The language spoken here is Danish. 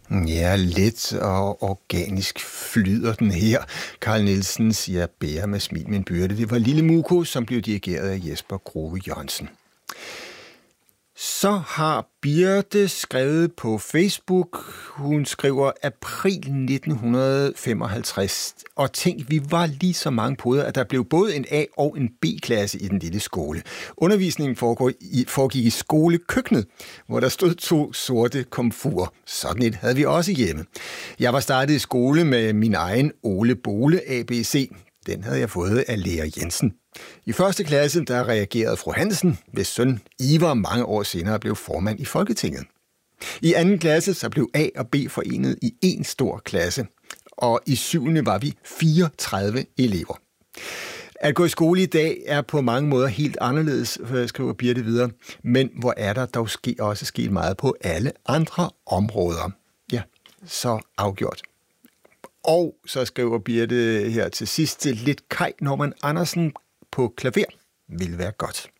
Ja, let og organisk flyder den her. Carl Nielsen siger, bære med smil min byrde. Det var Lille Muko, som blev dirigeret af Jesper Grove Jørgensen. Så har Birte skrevet på Facebook, hun skriver april 1955, og tænk, vi var lige så mange poder, at der blev både en A- og en B-klasse i den lille skole. Undervisningen foregik i skolekøkkenet, hvor der stod 2 sorte komfurer. Sådan et havde vi også hjemme. Jeg var startet i skole med min egen Ole Bole ABC. Den havde jeg fået af lærer Jensen. I første klasse, der reagerede fru Hansen, hvis søn Ivar mange år senere blev formand i Folketinget. I anden klasse, så blev A og B forenet i en stor klasse, og i 7. var vi 34 elever. At gå i skole i dag er på mange måder helt anderledes, skriver Birte videre, men hvor er der dog også sket meget på alle andre områder. Ja, så afgjort. Og så skriver Birte her til sidst, lidt Kaj Norman Andersen på klaver vil være godt.